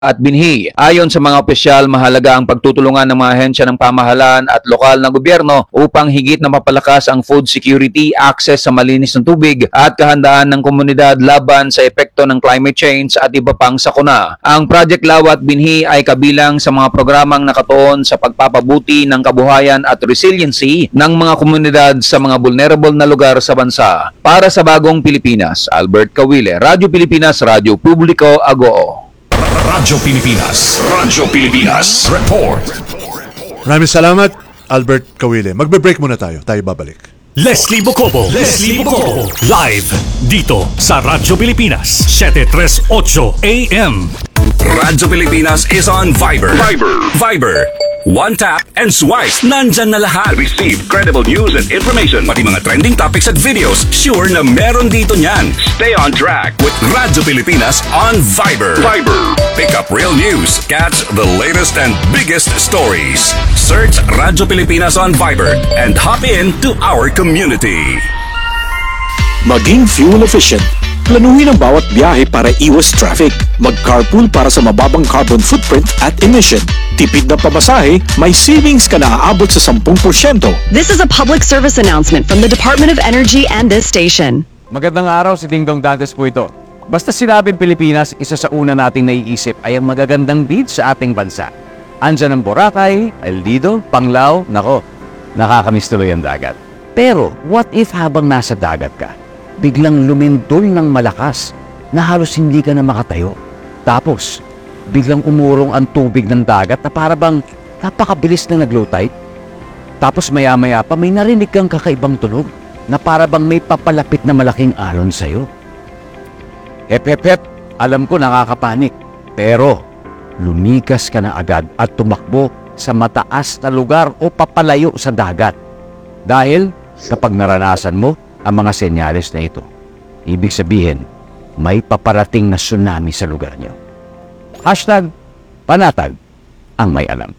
at binhi. Ayon sa mga opisyal, mahalaga ang pagtutulungan ng mga ahensya ng pamahalaan at lokal na gobyerno upang higit na mapalakas ang food security, access sa malinis na tubig at kahandaan ng komunidad laban sa epekto ng climate change at iba pang sakuna. Ang Project Lawat Binhi ay kabilang sa mga programang nakatuon sa pagpapabuti ng kabuhayan at resiliency ng mga komunidad sa mga vulnerable na lugar sa bansa. Para sa Bagong Pilipinas, Albert Kawile, Radyo Pilipinas, Radyo Publiko, Agoo. Radyo Pilipinas Report. Maraming salamat, Albert Kawile. Magbe-break muna tayo. Tayo babalik. Leslie Bocobo live dito sa Radyo Pilipinas 738 AM. Radyo Pilipinas is on Viber. One tap and swipe. Nandyan na lahat. Receive credible news and information. Pati mga trending topics at videos. Sure na meron dito niyan. Stay on track with Radyo Pilipinas on Viber. Pick up real news. Catch the latest and biggest stories. Search Radyo Pilipinas on Viber and hop in to our community. Maging fuel efficient. Planuhin ang bawat biyahe para iwas traffic. Mag-carpool para sa mababang carbon footprint at emission. Tipid na pamasahe, may savings ka na aabot sa 10%. This is a public service announcement from the Department of Energy and this station. Magandang araw, si Dingdong Dantes po ito. Basta sinabing Pilipinas, isa sa una nating naiisip ay ang magagandang beach sa ating bansa. Andyan ang Boracay, El Nido, Panglao, nako, nakakamiss tuloy ang dagat. Pero, what if habang nasa dagat ka, biglang lumindol ng malakas na halos hindi ka na makatayo? Tapos, biglang umurong ang tubig ng dagat na parabang napakabilis na nag-low tide. Tapos maya-maya pa may narinig kang kakaibang tunog na parabang may papalapit na malaking alon sa'yo. Hep, alam ko nakakapanik. Pero, lumikas ka na agad at tumakbo sa mataas na lugar o papalayo sa dagat. Dahil kapag naranasan mo ang mga senyales na ito, ibig sabihin, may paparating na tsunami sa lugar niyo. #panatag ang may alam.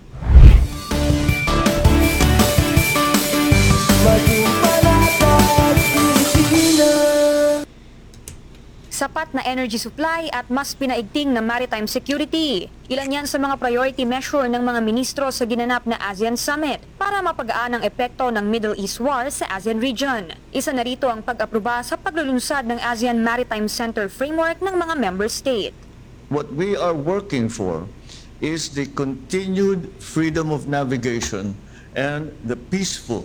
Sapat na energy supply at mas pinaigting na maritime security. Ilan yan sa mga priority measure ng mga ministro sa ginanap na ASEAN Summit para mapagaan ang epekto ng Middle East War sa ASEAN region. Isa na rito ang pag-aproba sa paglulunsad ng ASEAN Maritime Center Framework ng mga member state. What we are working for is the continued freedom of navigation and the peaceful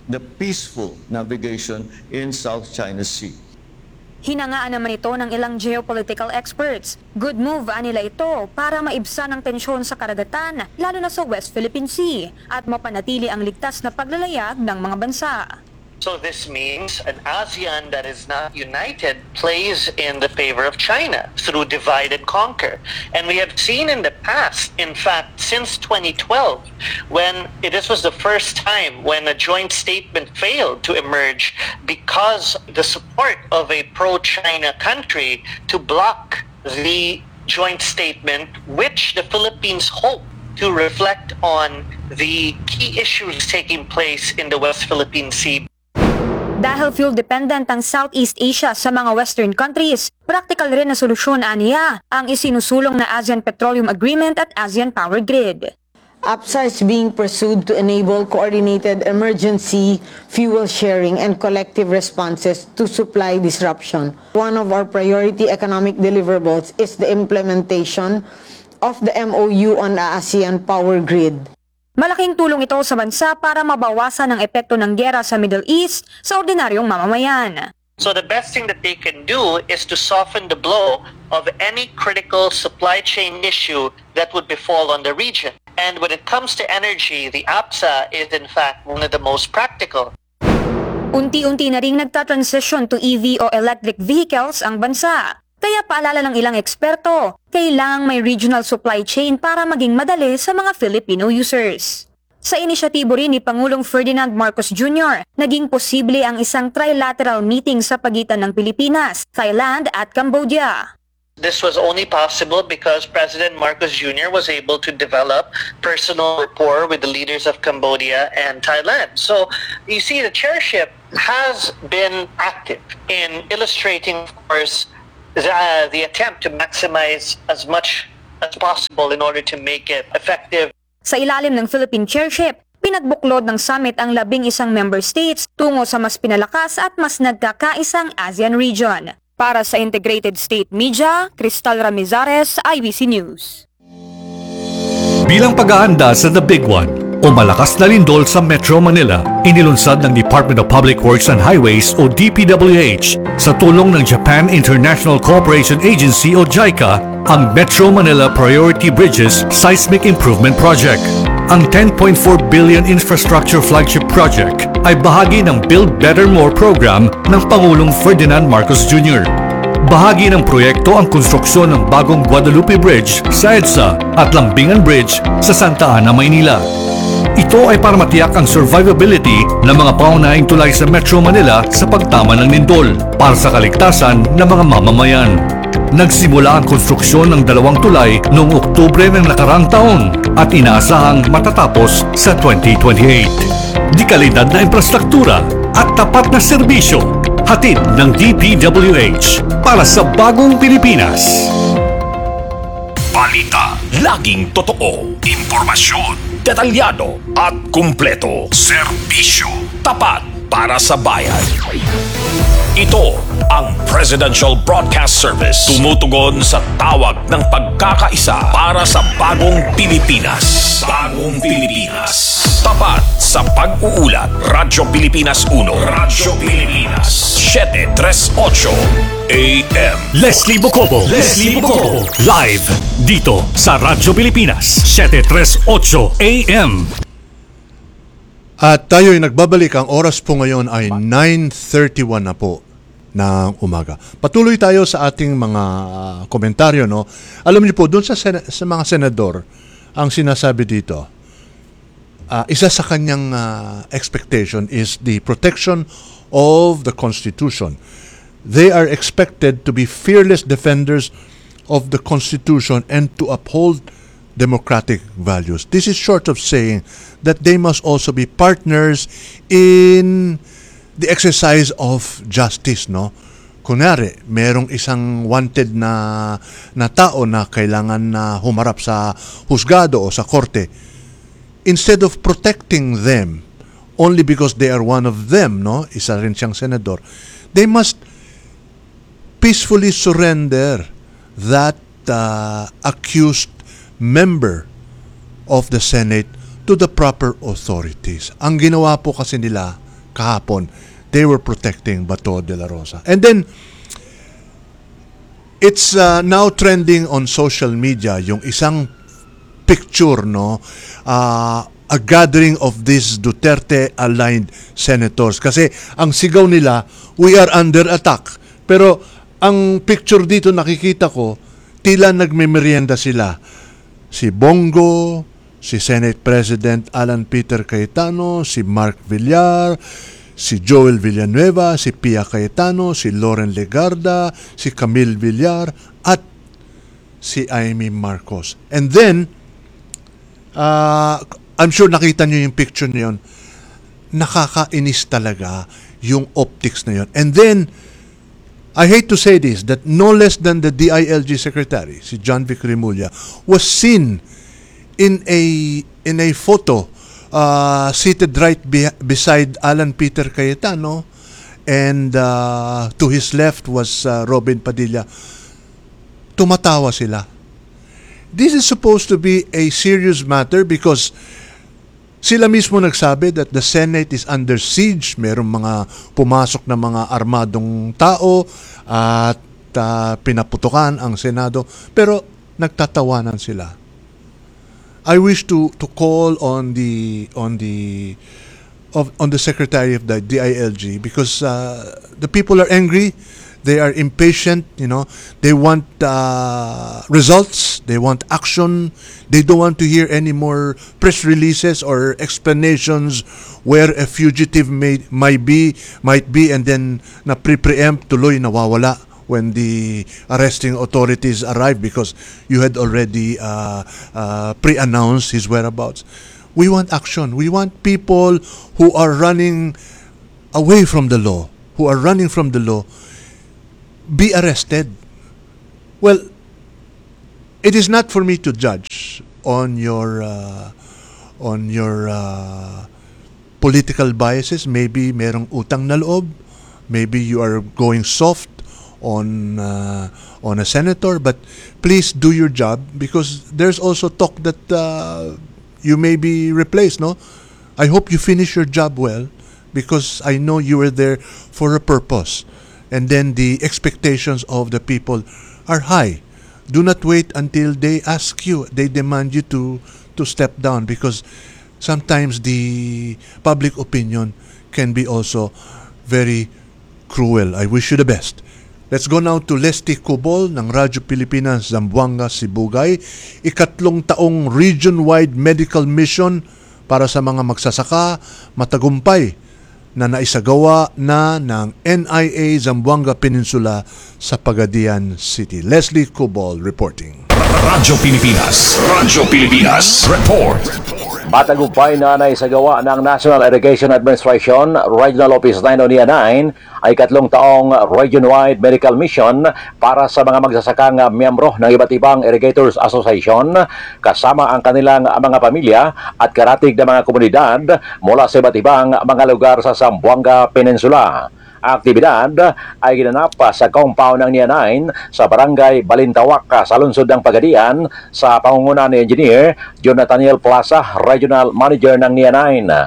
navigation in South China Sea. Hinangaan naman ito ng ilang geopolitical experts. Good move nila ito para maibsan ang tensyon sa karagatan, lalo na sa West Philippine Sea, at mapanatili ang ligtas na paglalayag ng mga bansa. So this means an ASEAN that is not united plays in the favor of China through divide and conquer. And we have seen in the past, in fact, since 2012, when this was the first time when a joint statement failed to emerge because the support of a pro-China country to block the joint statement, which the Philippines hope to reflect on the key issues taking place in the West Philippine Sea. Dahil fuel-dependent ang Southeast Asia sa mga Western countries, practical rin na solusyon aniya ang isinusulong na ASEAN Petroleum Agreement at ASEAN Power Grid. APSA is being pursued to enable coordinated emergency fuel sharing and collective responses to supply disruption. One of our priority economic deliverables is the implementation of the MOU on the ASEAN Power Grid. Malaking tulong ito sa bansa para mabawasan ang epekto ng giyera sa Middle East sa ordinaryong mamamayan. So the best thing that they can do is to soften the blow of any critical supply chain issue that would befall on the region. And when it comes to energy, the APSA is in fact one of the most practical. Unti-unti na ring nagta-transition to EV o electric vehicles ang bansa. Kaya paalala ng ilang eksperto, kailangang may regional supply chain para maging madali sa mga Filipino users. Sa inisyatibo rin ni Pangulong Ferdinand Marcos Jr., naging posible ang isang trilateral meeting sa pagitan ng Pilipinas, Thailand at Cambodia. This was only possible because President Marcos Jr. was able to develop personal rapport with the leaders of Cambodia and Thailand. So you see, the chairship has been active in illustrating, of course, the attempt to maximize as much as possible in order to make it effective. Sa ilalim ng Philippine chairship, pinagbuklod ng summit ang 11 member states tungo sa mas pinalakas at mas nagkakaisang ASEAN region. Para sa Integrated State Media, Cristal Ramizares, IBC News. Bilang pag-aanda sa The Big One o malakas na lindol sa Metro Manila, inilunsad ng Department of Public Works and Highways o DPWH sa tulong ng Japan International Cooperation Agency o JICA ang Metro Manila Priority Bridges Seismic Improvement Project. Ang 10.4 billion infrastructure flagship project ay bahagi ng Build Better More program ng Pangulong Ferdinand Marcos Jr. Bahagi ng proyekto ang konstruksyon ng bagong Guadalupe Bridge sa EDSA at Lambingan Bridge sa Santa Ana, Maynila. Ito ay para matiyak ang survivability ng mga pangunahing tulay sa Metro Manila sa pagtama ng lindol para sa kaligtasan ng mga mamamayan. Nagsimula ang konstruksyon ng 2 tulay noong Oktubre ng nakarang taon at inaasahang matatapos sa 2028. Di kalidad na infrastruktura at tapat na serbisyo, hatid ng DPWH para sa bagong Pilipinas. Balita, laging totoo, impormasyon, detalyado at kumpleto. Serbisyo, tapat para sa bayan. Ito ang Presidential Broadcast Service. Tumutugon sa tawag ng pagkakaisa para sa bagong Pilipinas. Bagong Pilipinas. Tapat sa pag-uulat. Radyo Pilipinas 1. Radyo Pilipinas 738 AM. Leslie Bocobo. Leslie Bocobo. Live dito sa Radyo Pilipinas 738 AM. At tayo'y nagbabalik. Ang oras po ngayon ay 9:31 na po ng umaga. Patuloy tayo sa ating mga komentaryo, no? Alam niyo po, doon sa mga senador, ang sinasabi dito, isa sa kanyang expectation is the protection of the Constitution. They are expected to be fearless defenders of the Constitution and to uphold democratic values. This is short of saying that they must also be partners in the exercise of justice, no? Kunyari, merong isang wanted na tao na kailangan na humarap sa husgado o sa korte. Instead of protecting them only because they are one of them, no? Isa rin siyang senador. They must peacefully surrender that accused member of the Senate to the proper authorities. Ang ginawa po kasi nila kahapon, they were protecting Bato de la Rosa. And then, it's now trending on social media, yung isang picture, no? A gathering of these Duterte-aligned senators. Kasi ang sigaw nila, we are under attack. Pero ang picture dito nakikita ko, tila nagmemerienda sila. Si Bongo, si Senate President Alan Peter Cayetano, si Mark Villar, si Joel Villanueva, si Pia Cayetano, si Loren Legarda, si Camille Villar, at si Amy Marcos. And then, I'm sure nakita nyo yung picture na yun. Nakakainis talaga yung optics na yun. And then, I hate to say this, that no less than the DILG Secretary, si John Vic Remulla, was seen in a photo seated right beside Alan Peter Cayetano, and to his left was Robin Padilla. Tumatawa sila. This is supposed to be a serious matter because sila mismo nagsabi that the Senate is under siege. Merong mga pumasok na mga armadong tao at pinaputukan ang Senado. Pero nagtatawanan sila. I wish to call on the Secretary of the DILG because the people are angry. They are impatient, They want results. They want action. They don't want to hear any more press releases or explanations where a fugitive might be, and then na preempt tuloy nawawala when the arresting authorities arrive because you had already pre-announced his whereabouts. We want action. We want people who are running away from the law, be arrested. Well, It is not for me to judge on your political biases. Maybe merong utang na loob. Maybe you are going soft on a senator, but please do your job, because there's also talk that you may be replaced, no? I hope you finish your job well, because I know you were there for a purpose. And then the expectations of the people are high. Do not wait until they ask you, they demand you to step down, because sometimes the public opinion can be also very cruel. I wish you the best. Let's go now to Leslie Cubol ng Radyo Pilipinas, Zamboanga, Sibugay. Ikatlong taong region-wide medical mission para sa mga magsasaka, matagumpay na naisagawa na ng NIA Zamboanga Peninsula sa Pagadian City. Leslie Cubol reporting. Radyo Pilipinas. Radyo Pilipinas. Report. Matagumpay na naisagawa ng National Irrigation Administration Regional Office 909 ay ikatlong taong region-wide medical mission para sa mga magsasakang miyembro ng iba't ibang Irrigators Association, kasama ang kanilang mga pamilya at karatig na mga komunidad mula sa iba't ibang mga lugar sa Zamboanga Peninsula. Aktibidad ay ginanap sa compound ng NIA 9 sa barangay Balintawak sa lungsod ng Pagadian sa pangunguna ni Engineer John Nathaniel Plaza, Regional Manager ng NIA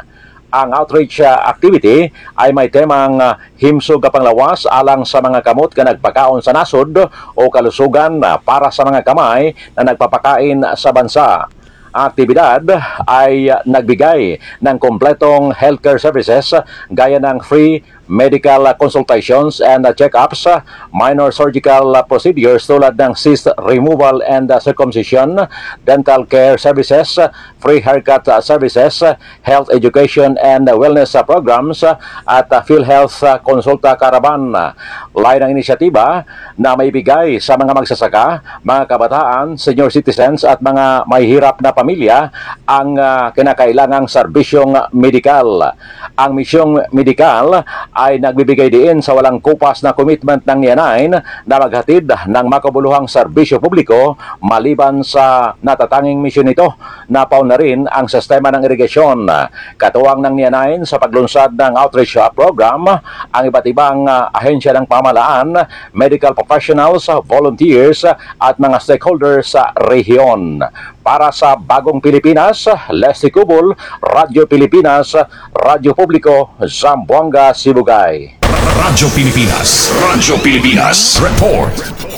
9. Ang outreach activity ay may temang himsog panglawas alang sa mga kamot ka nagpakaon sa nasod o kalusugan para sa mga kamay na nagpapakain sa bansa. Aktibidad ay nagbigay ng kompletong healthcare services gaya ng free medical consultations and check-ups, minor surgical procedures tulad ng cyst removal and circumcision, dental care services, free haircut services, health education and wellness programs, at PhilHealth Consulta Caravan. Lain ang inisyatiba na maibigay sa mga magsasaka, mga kabataan, senior citizens at mga mahihirap na pamilya ang kinakailangang serbisyong medikal. Ang misyong medikal ay nagbibigay diin sa walang kupas na commitment ng NIA 9 na maghatid ng makabuluhang serbisyo publiko maliban sa natatanging misyon nito na pauna rin ang sistema ng irigasyon. Katuwang ng NIA 9 sa paglunsad ng outreach program ang iba't ibang ahensya ng pamahalaan, medical professionals, volunteers at mga stakeholders sa rehiyon. Para sa Bagong Pilipinas, Leslie Cubol, Radyo Pilipinas, Radyo Publiko, Zamboanga, Sibugay. Radyo Pilipinas. Radyo Pilipinas. Report.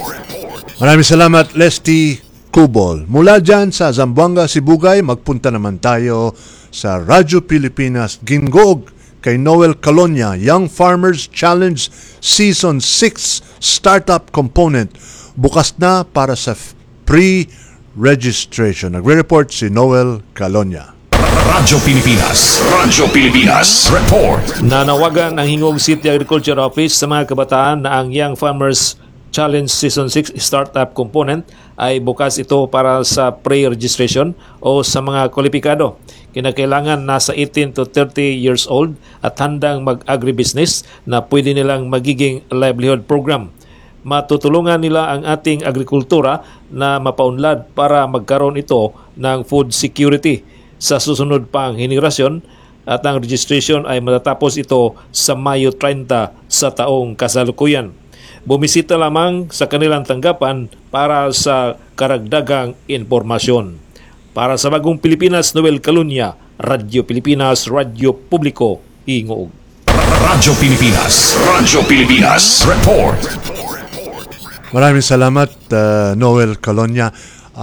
Maraming salamat, Leslie Cubol. Mula dyan sa Zamboanga, Sibugay, magpunta naman tayo sa Radyo Pilipinas, Gingoog, kay Noel Calonia, Young Farmers Challenge Season 6 Startup Component. Bukas na para sa pre-registration. Nagre-report si Noel Calonia. Radyo Pilipinas. Radyo Pilipinas. Report. Nanawagan ang Hingog City Agriculture Office sa mga kabataan na ang Young Farmers Challenge Season 6 Startup Component ay bukas ito para sa pre-registration o sa mga kwalipikado. Kinakailangan nasa 18 to 30 years old at handang mag-agribusiness na pwede nilang magiging livelihood program. Matutulungan nila ang ating agrikultura na mapaunlad para magkaroon ito ng food security sa susunod pang henerasyon, at ang registration ay matatapos ito sa Mayo 30 sa taong kasalukuyan. Bumisita lamang sa kanilang tanggapan para sa karagdagang impormasyon. Para sa Bagong Pilipinas, Noel Calonia, Radyo Pilipinas, Radyo Publiko, Ingog. Radyo Pilipinas. Radyo Pilipinas. Report. Maraming salamat, Noel Calonia.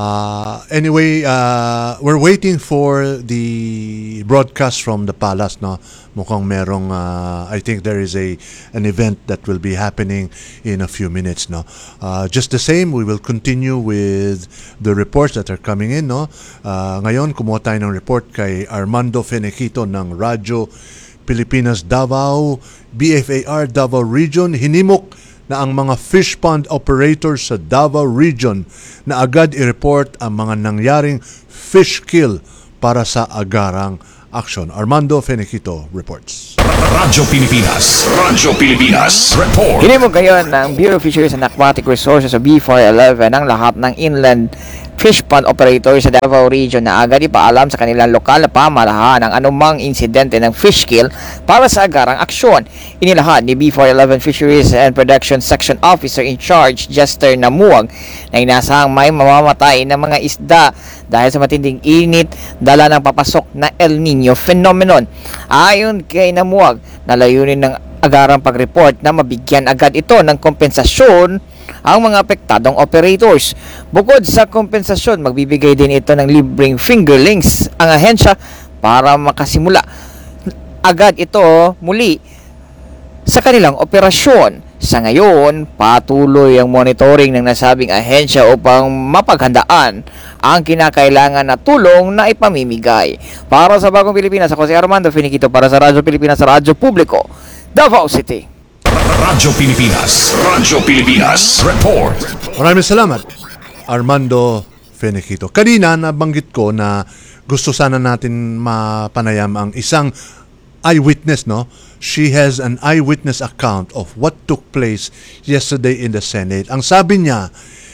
Anyway, we're waiting for the broadcast from the palace, no? Mukhang merong I think there is an event that will be happening in a few minutes, no? Just the same, we will continue with the reports that are coming in, no? Ngayon kumuha tayo ng report kay Armando Fenequito ng Radyo Pilipinas Davao, BFAR Davao Region. Hinimok na ang mga fish pond operators sa Davao Region na agad i-report ang mga nangyaring fish kill para sa agarang aksyon. Armando Fenequito reports. Radyo Pilipinas. Radyo Pilipinas. Report. Hinimok ngayon ng Bureau of Fisheries and Aquatic Resources o BFAR 11 ang lahat ng inland fish pond operator sa Davao Region na agad ipaalam sa kanilang lokal na pamahalaan ang anumang insidente ng fish kill para sa agarang aksyon. Inilahad ni B411 Fisheries and Production Section Officer in Charge, Jester Namuag, na inasahang may mamamatay ng mga isda dahil sa matinding init dala ng papasok na El Nino phenomenon. Ayon kay Namuag, nalayunin ng agarang pag-report na mabigyan agad ito ng kompensasyon ang mga apektadong operators. Bukod sa kompensasyon, magbibigay din ito ng libreng fingerlings ang ahensya para makasimula agad ito muli sa kanilang operasyon. Sa ngayon, patuloy ang monitoring ng nasabing ahensya upang mapaghandaan ang kinakailangan na tulong na ipamimigay. Para sa Bagong Pilipinas, ako si Armando Finiquito para sa Radyo Pilipinas, sa Radyo Publiko, Davao City. Radyo Pilipinas. Radyo Pilipinas. Report. Maraming salamat, Armando Finiquito. Kanina nabanggit ko na gusto sana natin mapanayam ang isang eyewitness, no? She has an eyewitness account of what took place yesterday in the Senate. Ang sabi niya,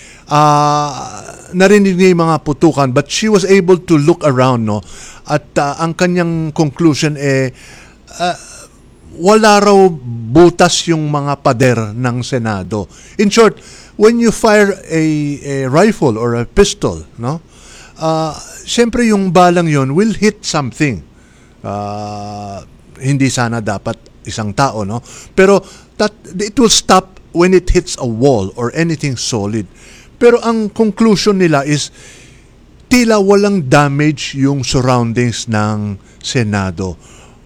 narinig niya yung mga putukan, but she was able to look around, no? At ang kanyang conclusion wala raw butas yung mga pader ng Senado. In short, when you fire a rifle or a pistol, no? Siyempre yung balang yon will hit something. Hindi sana dapat isang tao, no? Pero it will stop when it hits a wall or anything solid. Pero ang conclusion nila is tila walang damage yung surroundings ng Senado.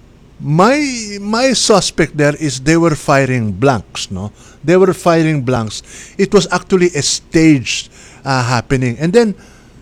My suspect there is they were firing blanks, no? They were firing blanks. It was actually a staged happening. And then,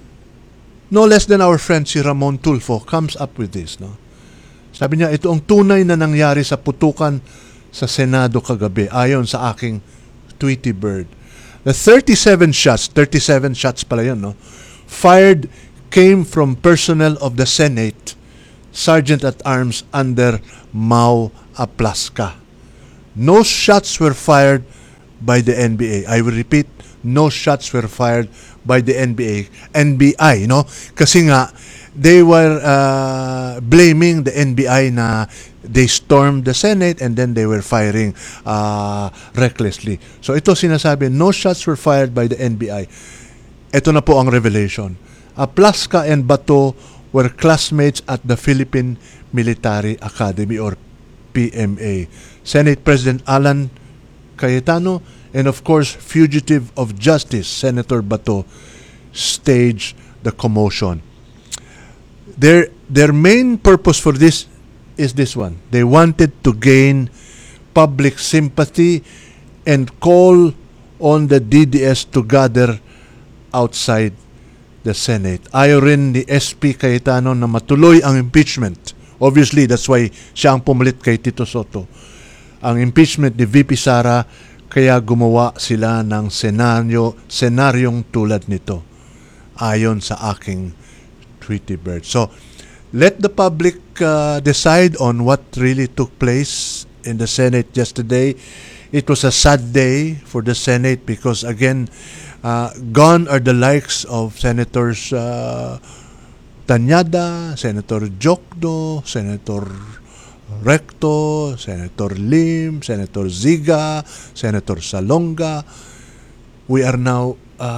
no less than our friend si Ramon Tulfo comes up with this, no? Sabi niya, ito ang tunay na nangyari sa putukan sa Senado kagabi, ayon sa aking Tweety Bird. The 37 shots pala yun, no? Fired came from personnel of the Senate, Sergeant at Arms under Mau Aplaska. No shots were fired by the NBA. I will repeat, no shots were fired by the NBI, no? Kasi nga, they were blaming the NBI na they stormed the Senate and then they were firing recklessly. So ito sinasabi, no shots were fired by the NBI. Ito na po ang revelation. Aplaska and Bato were classmates at the Philippine Military Academy or PMA. Senate President Alan Cayetano and of course fugitive of justice Senator Bato staged the commotion. Their main purpose for this is this one. They wanted to gain public sympathy and call on the DDS to gather outside the Senate. Ayaw rin ni SP Cayetano na matuloy ang impeachment. Obviously, that's why siya ang pumalit kay Tito Soto. Ang impeachment ni VP Sara, kaya gumawa sila ng senaryong tulad nito. Ayon sa aking Tweety Bird. So, let the public decide on what really took place in the Senate yesterday. It was a sad day for the Senate because, again, gone are the likes of Senators Tanyada, Senator Jokdo, Senator Recto, Senator Lim, Senator Ziga, Senator Salonga. We are now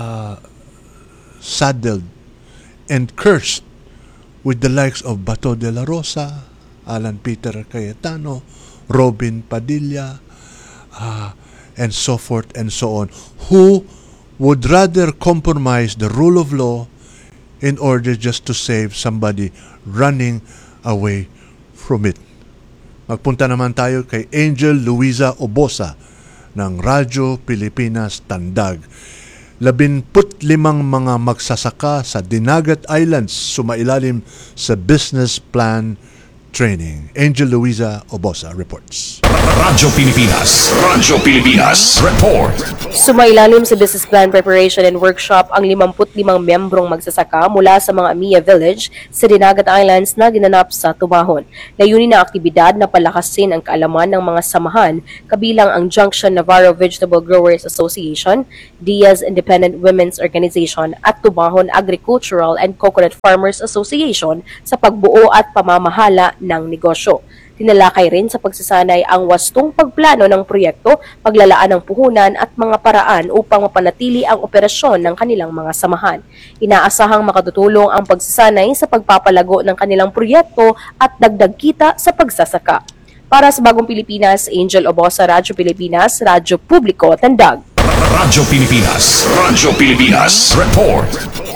saddled and cursed with the likes of Bato de la Rosa, Alan Peter Cayetano, Robin Padilla, and so forth and so on, who would rather compromise the rule of law in order just to save somebody running away from it. Magpunta naman tayo kay Angel Luisa Obosa ng Radyo Pilipinas Tandag. 15 mga magsasaka sa Dinagat Islands sumailalim sa Business Plan training. Angel Luisa Obosa reports. Radyo Pilipinas. Radyo Pilipinas. Report. Sumailalim sa business plan preparation and workshop ang 55 membrong magsasaka mula sa mga Amia Village sa Dinagat Islands na ginanap sa Tumahon. Layunin na aktibidad na palakasin ang kaalaman ng mga samahan kabilang ang Junction Navarro Vegetable Growers Association, Diaz Independent Women's Organization at Tumahon Agricultural and Coconut Farmers Association sa pagbuo at pamamahala ng negosyo. Tinalakay rin sa pagsasanay ang wastong pagplano ng proyekto, paglalaan ng puhunan at mga paraan upang mapanatili ang operasyon ng kanilang mga samahan. Inaasahang makatutulong ang pagsasanay sa pagpapalago ng kanilang proyekto at dagdag kita sa pagsasaka. Para sa Bagong Pilipinas, Angel Obosa, Radyo Pilipinas, Radyo Publiko, Tandag. Radyo Pilipinas. Radyo Pilipinas. Report.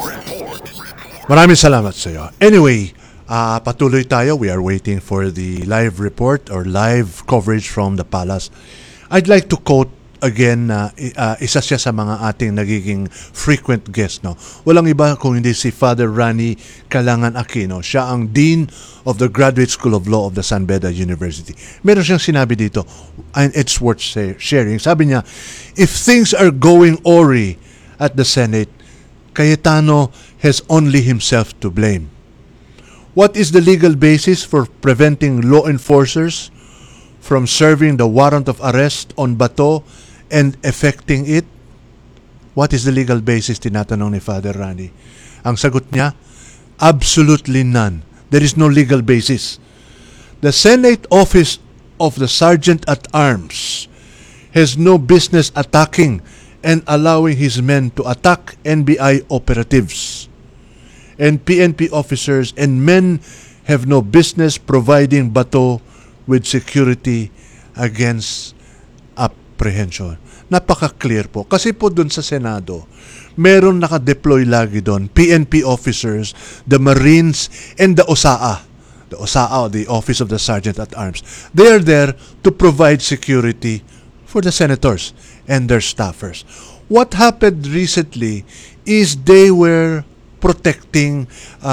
Maraming salamat sa iyo. Anyway, patuloy tayo. We are waiting for the live report or live coverage from the palace. I'd like to quote again na isa siya sa mga ating nagiging frequent guest. No? Walang iba kung hindi si Father Rani Calangan Aquino. Siya ang Dean of the Graduate School of Law of the San Beda University. Meron siyang sinabi dito, and it's worth sharing. Sabi niya, if things are going awry at the Senate, Cayetano has only himself to blame. What is the legal basis for preventing law enforcers from serving the warrant of arrest on Bato and effecting it? What is the legal basis, tinatanong ni Father Rani? Ang sagot niya, absolutely none. There is no legal basis. The Senate Office of the Sergeant at Arms has no business attacking and allowing his men to attack NBI operatives. And PNP officers and men have no business providing Bato with security against apprehension. Napaka-clear po. Kasi po dun sa Senado, meron naka-deploy lagi doon, PNP officers, the Marines, and the OSAA. The OSAA, the Office of the Sergeant at Arms. They are there to provide security for the senators and their staffers. What happened recently is they were protecting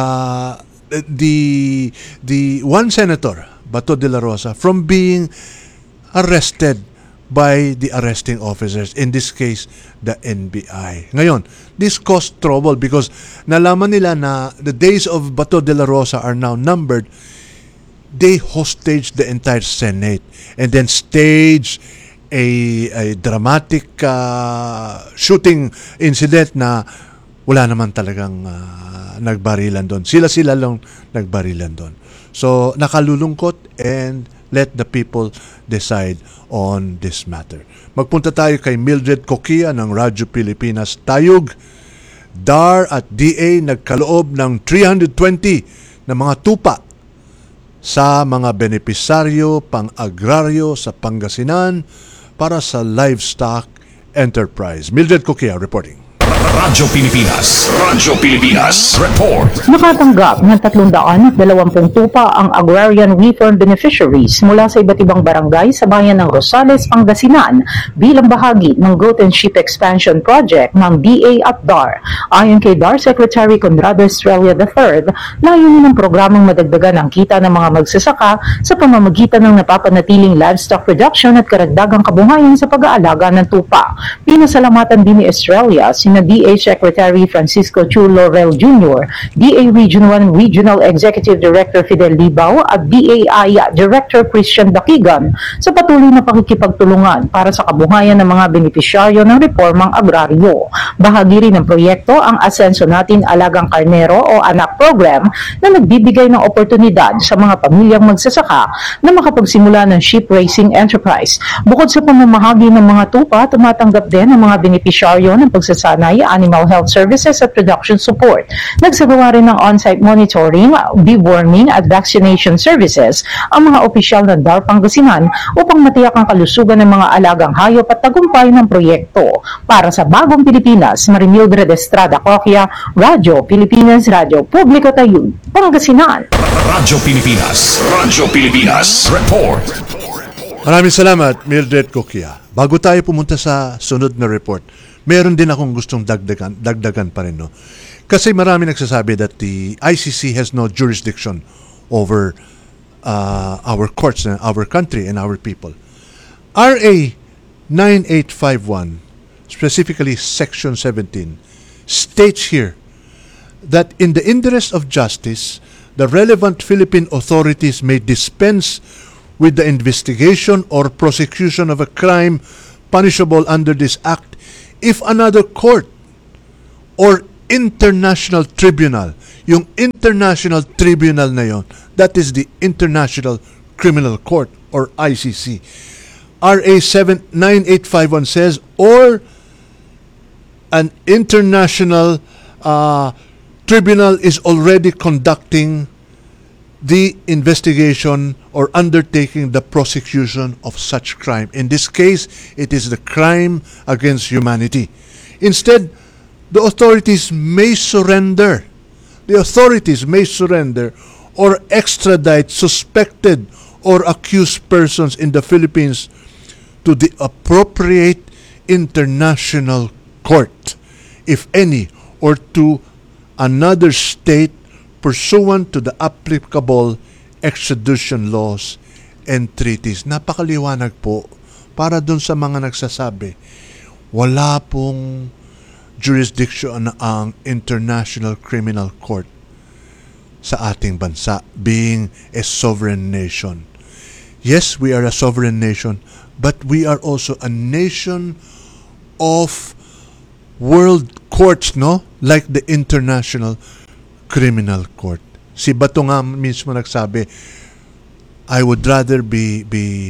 the one senator, Bato de la Rosa, from being arrested by the arresting officers, in this case, the NBI. Ngayon, this caused trouble because nalaman nila na the days of Bato de la Rosa are now numbered. They hostaged the entire Senate and then staged a dramatic shooting incident na wala naman talagang nagbarilan doon. Sila lang nagbarilan doon. So, nakalulungkot and let the people decide on this matter. Magpunta tayo kay Mildred Coquia ng Radyo Pilipinas Tayug. DAR at DA nagkaloob ng 320 na mga tupa sa mga benepisaryo pang-agraryo sa Pangasinan para sa livestock enterprise. Mildred Coquia reporting. Radyo Pilipinas. Radyo Pilipinas. Report. Nakatanggap ng 320 tupa ang agrarian reform beneficiaries mula sa iba't ibang barangay sa bayan ng Rosales, Pangasinan bilang bahagi ng Goat and Sheep Expansion Project ng DA at DAR. Ayon kay DAR Secretary Conrado Estrella III, layunin ng programang madagdagan ang kita ng mga magsasaka sa pamamagitan ng napapanatiling livestock production at karagdagang kabuhayan sa pag-aalaga ng tupa. Pinasalamatan din ni Estrella sina DA Secretary Francisco Chu Laurel Jr., DA Region 1 Regional Executive Director Fidel Libao at DAI Director Christian Dakigan sa patuloy na pakikipagtulungan para sa kabuhayan ng mga benepisyaryo ng reformang agraryo. Bahagi rin ng proyekto ang Asenso Natin Alagang Karnero o ANAK program na nagbibigay ng oportunidad sa mga pamilyang magsasaka na makapagsimula ng sheep raising enterprise. Bukod sa pamamahagi ng mga tupa, tumatanggap din ang mga benepisyaryo ng pagsasanay, animal health services at production support. Nagsagawa rin ng on-site monitoring, deworming at vaccination services ang mga opisyal ng DAR Pangasinan upang matiyak ang kalusugan ng mga alagang hayop at tagumpay ng proyekto. Para sa Bagong Pilipinas, Marimildred Estrada Coquia, Radyo Pilipinas, Radyo Publiko Tayug, Pangasinan. Radyo Pilipinas. Radyo Pilipinas. Report. Maraming salamat, Mildred Coquia. Bago tayo pumunta sa sunod na report, meron din akong gustong dagdagan pa rin. No? Kasi marami nagsasabi that the ICC has no jurisdiction over our courts and our country and our people. RA 9851, specifically Section 17, states here that in the interest of justice, the relevant Philippine authorities may dispense with the investigation or prosecution of a crime punishable under this act if another court or international tribunal, yung international tribunal na yon, that is the International Criminal Court or ICC. RA 9851 says, or an international tribunal is already conducting the investigation or undertaking the prosecution of such crime. In this case, it is the crime against humanity. Instead, the authorities may surrender. The authorities may surrender or extradite suspected or accused persons in the Philippines to the appropriate international court, if any, or to another state pursuant to the applicable extradition laws and treaties. Napakaliwanag po para dun sa mga nagsasabi, wala pong jurisdiction ang International Criminal Court sa ating bansa, being a sovereign nation. Yes, we are a sovereign nation, but we are also a nation of world courts, no? Like the International Criminal Court. Si Bato nga mismo nagsabi, I would rather be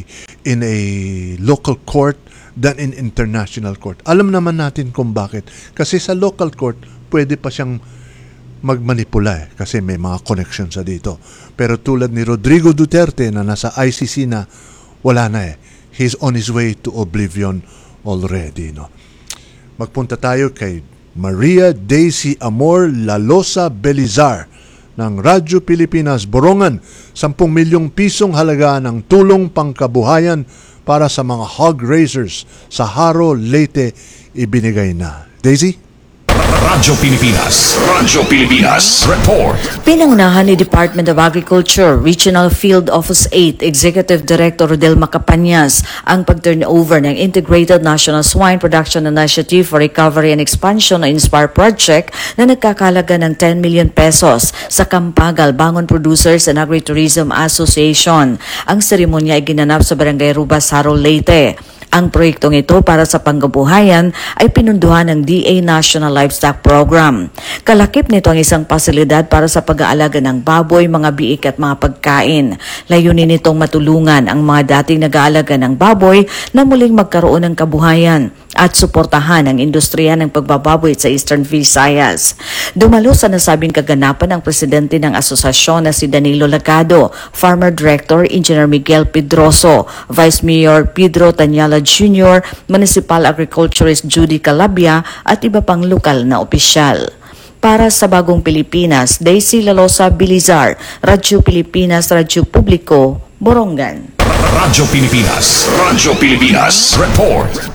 in a local court than in international court. Alam naman natin kung bakit. Kasi sa local court, pwede pa siyang magmanipula kasi may mga connections sa dito. Pero tulad ni Rodrigo Duterte na nasa ICC na, wala na He's on his way to oblivion already, no? Magpunta tayo kay Maria Daisy Amor Lalosa Belizar ng Radyo Pilipinas, Borongan. 10 milyong pisong halaga ng tulong pangkabuhayan para sa mga hog raisers sa Haro, Leyte ibinigay na. Daisy? Radyo Pilipinas. Radyo Pilipinas. Report. Pinangunahan ni Department of Agriculture, Regional Field Office 8, Executive Director Rodel Macapanyas ang pag-turnover ng Integrated National Swine Production Initiative for Recovery and Expansion o INSPIRE project na nagkakalaga ng 10 million pesos sa Kampagal Bangon Producers and Agritourism Association. Ang seremonya ay ginanap sa Barangay Rubas, Haro, Leyte. Ang proyektong ito para sa pangkabuhayan ay pinunduhan ng DA National Livestock Program. Kalakip nito ang isang pasilidad para sa pag-aalaga ng baboy, mga biik at mga pagkain. Layunin nitong matulungan ang mga dating nag-aalaga ng baboy na muling magkaroon ng kabuhayan at suportahan ang industriya ng pagbababoy sa Eastern Visayas. Dumalo sa nasabing kaganapan ang presidente ng asosasyon na si Danilo Lacado, Farmer Director Engineer Miguel Pedroso, Vice Mayor Pedro Tanyala Jr., Municipal Agriculturist Judy Calabia at iba pang lokal na opisyal. Para sa Bagong Pilipinas, Daisy Lalosa Belizar, Radyo Pilipinas, Radyo Publiko, Borongan. Radyo Pilipinas. Radyo Pilipinas. Report.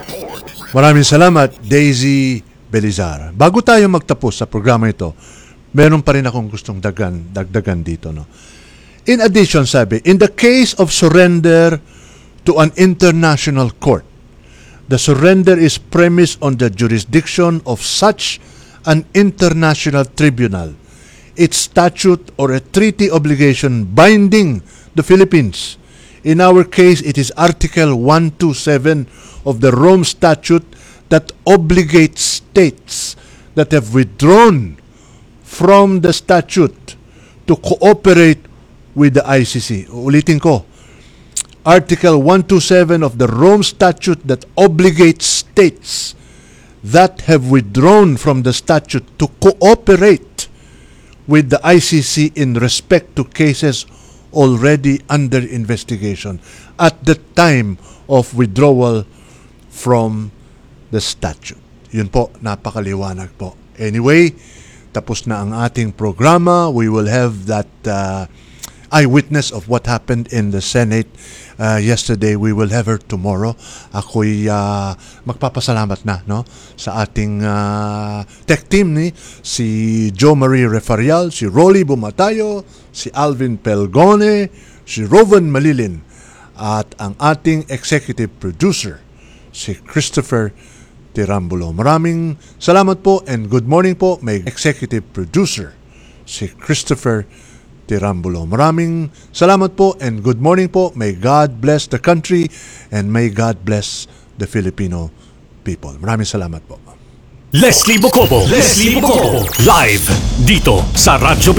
Maraming salamat, Daisy Belizar. Bago tayo magtapos sa programa ito, meron pa rin akong gustong dagdagan dito, no? In addition, sabi, in the case of surrender to an international court, the surrender is premised on the jurisdiction of such an international tribunal, its statute or a treaty obligation binding the Philippines. In our case, it is Article 127 of the Rome Statute that obligates states that have withdrawn from the statute to cooperate with the ICC. Ulitin ko, Article 127 of the Rome Statute that obligates states that have withdrawn from the statute to cooperate with the ICC in respect to cases already under investigation at the time of withdrawal from the statute. Yun po, napakaliwanag po. Anyway, tapos na ang ating programa. We will have that eyewitness of what happened in the Senate yesterday. We will have her tomorrow. Ako'y magpapasalamat na, no, sa ating tech team ni si Jo Marie Refarial, si Rolly Bumatayo, si Alvin Pelgone, si Rovan Malilin, at ang ating executive producer si Christopher Tirambulo. Maraming salamat po and good morning po. May executive producer si Christopher Tirambulo. Maraming salamat po and good morning po. May God bless the country and may God bless the Filipino people. Maraming salamat po. Leslie Bocobo. Live dito sa Radyo